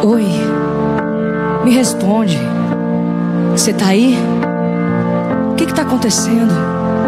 Oi, me responde. Você tá aí? O que está acontecendo?